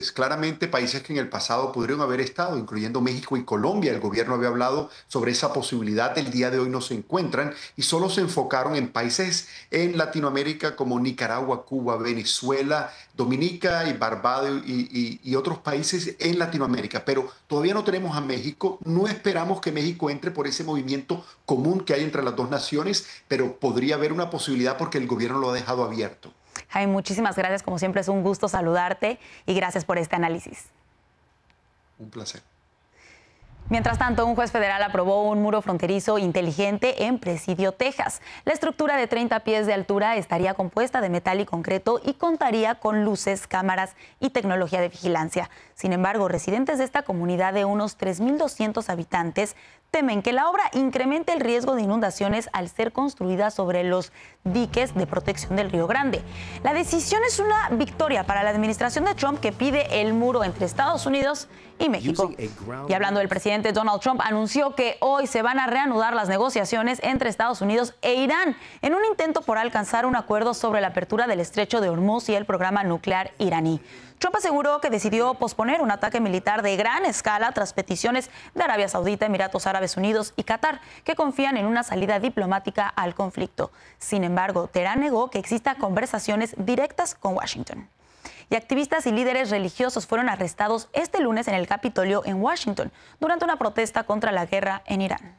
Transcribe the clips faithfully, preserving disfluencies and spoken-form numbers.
Claramente países que en el pasado pudieron haber estado, incluyendo México y Colombia, el gobierno había hablado sobre esa posibilidad, el día de hoy no se encuentran y solo se enfocaron en países en Latinoamérica como Nicaragua, Cuba, Venezuela, Dominica y Barbados y, y, y otros países en Latinoamérica. Pero todavía no tenemos a México, no esperamos que México entre por ese movimiento común que hay entre las dos naciones, pero podría haber una posibilidad porque el gobierno lo ha dejado abierto. Jaime, muchísimas gracias. Como siempre, es un gusto saludarte y gracias por este análisis. Un placer. Mientras tanto, un juez federal aprobó un muro fronterizo inteligente en Presidio, Texas. La estructura de treinta pies de altura estaría compuesta de metal y concreto y contaría con luces, cámaras y tecnología de vigilancia. Sin embargo, residentes de esta comunidad de unos tres mil doscientos habitantes temen que la obra incremente el riesgo de inundaciones al ser construida sobre los diques de protección del Río Grande. La decisión es una victoria para la administración de Trump, que pide el muro entre Estados Unidos y México. Y hablando del presidente Donald Trump, anunció que hoy se van a reanudar las negociaciones entre Estados Unidos e Irán en un intento por alcanzar un acuerdo sobre la apertura del estrecho de Hormuz y el programa nuclear iraní. Trump aseguró que decidió posponer un ataque militar de gran escala tras peticiones de Arabia Saudita, Emiratos Árabes Unidos y Qatar, que confían en una salida diplomática al conflicto. Sin embargo, Teherán negó que exista conversaciones directas con Washington. Y activistas y líderes religiosos fueron arrestados este lunes en el Capitolio en Washington durante una protesta contra la guerra en Irán.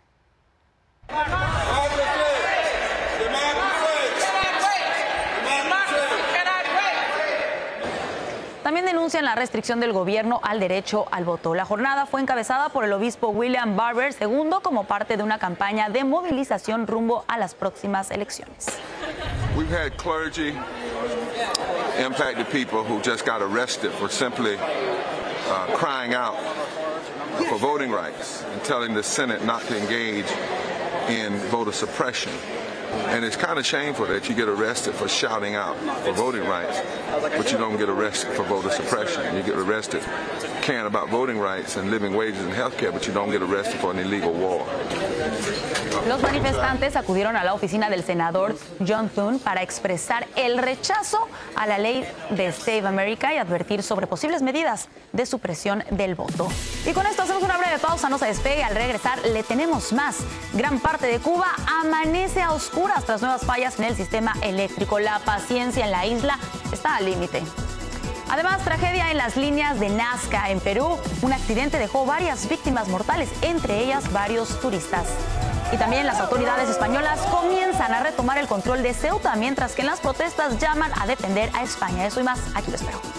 También denuncian la restricción del gobierno al derecho al voto. La jornada fue encabezada por el obispo William Barber segundo como parte de una campaña de movilización rumbo a las próximas elecciones. We've had clergy, impacted people who just got arrested for simply uh, crying out for voting rights and telling the Senate not to engage in voter suppression. And it's kind of shameful that you get arrested for shouting out for voting rights, but you don't get arrested for voter suppression. You get arrested caring about voting rights and living wages and health care, but you don't get arrested for an illegal war. Los manifestantes acudieron a la oficina del senador John Thune para expresar el rechazo a la ley de Save America y advertir sobre posibles medidas de supresión del voto. Y con esto hacemos una breve pausa, no se despegue. Al regresar le tenemos más. Gran parte de Cuba amanece a oscuras tras nuevas fallas en el sistema eléctrico. La paciencia en la isla está al límite. Además, tragedia en las líneas de Nazca en Perú. Un accidente dejó varias víctimas mortales, entre ellas varios turistas. Y también las autoridades españolas comienzan a retomar el control de Ceuta, mientras que en las protestas llaman a defender a España. Eso y más, aquí lo espero.